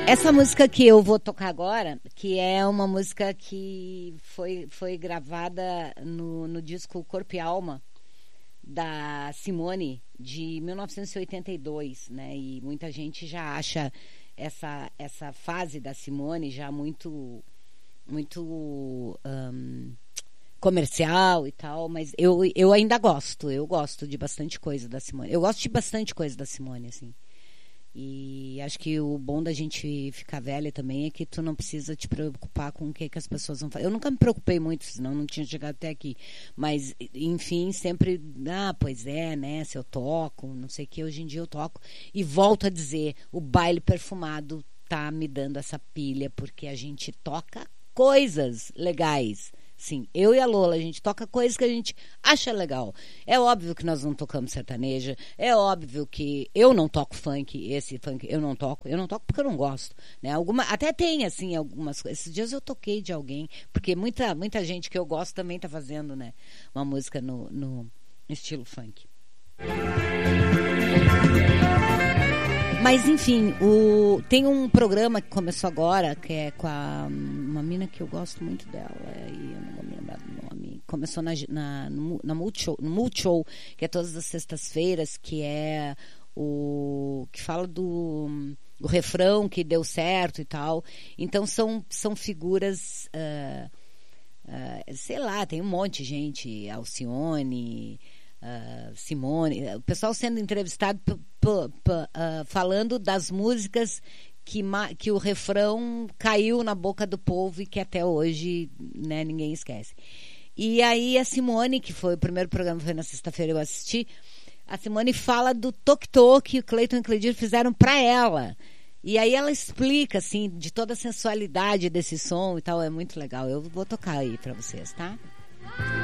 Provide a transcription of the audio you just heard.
Essa música que eu vou tocar agora, que é uma música que foi gravada no disco Corpo e Alma, da Simone, de 1982, né? E muita gente já acha essa fase da Simone já muito comercial e tal, mas eu ainda eu gosto de bastante coisa da Simone. Eu gosto de bastante coisa da Simone, assim. E acho que o bom da gente ficar velha também é que tu não precisa te preocupar com o que as pessoas vão fazer. Eu nunca me preocupei muito, senão não tinha chegado até aqui. Mas, enfim, sempre, pois é, né, se eu toco, não sei o que, hoje em dia eu toco. E volto a dizer, o baile perfumado tá me dando essa pilha, porque a gente toca coisas legais. Sim, eu e a Lola, a gente toca coisas que a gente acha legal. É óbvio que nós não tocamos sertaneja, é óbvio que eu não toco funk, esse funk eu não toco porque eu não gosto, né? Até tem, assim, algumas coisas. Esses dias eu toquei de alguém, porque muita gente que eu gosto também tá fazendo, né, uma música no estilo funk. Mas, enfim, tem um programa que começou agora, que é com uma mina que eu gosto muito dela, e eu não vou me lembrar do nome. Começou no Multishow, que é todas as sextas-feiras, que é que fala do refrão que deu certo e tal. Então, são figuras, sei lá, tem um monte de gente, Alcione, Simone, o pessoal sendo entrevistado falando das músicas que o refrão caiu na boca do povo e que até hoje, né, ninguém esquece. E aí a Simone, que foi o primeiro programa, foi na sexta-feira, eu assisti, a Simone fala do toque-toque que o Cleiton e Cleidir fizeram pra ela. E aí ela explica, assim, de toda a sensualidade desse som e tal, é muito legal. Eu vou tocar aí pra vocês, tá?